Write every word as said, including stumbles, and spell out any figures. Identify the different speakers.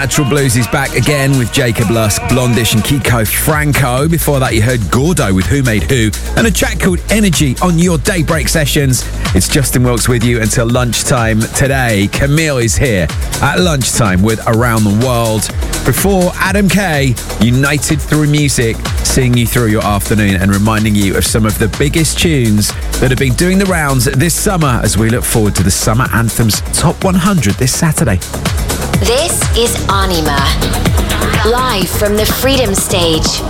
Speaker 1: Natural Blues is back again with Jacob Lusk, Blondish and Kiko Franco. Before that you heard Gordo with Who Made Who and a track called Energy on your Daybreak Sessions. It's Justin Wilkes with you until lunchtime today. Camille is here at lunchtime with Around the World. Before Adam Kay, United Through Music, seeing you through your afternoon and reminding you of some of the biggest tunes that have been doing the rounds this summer as we look forward to the Summer Anthems Top one hundred this Saturday.
Speaker 2: This is Anima, live from the Freedom Stage.